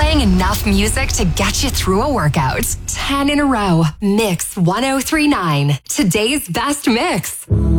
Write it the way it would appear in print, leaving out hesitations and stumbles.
playing enough music to get you through a workout. 10 in a row. Mix 1039. Today's best mix.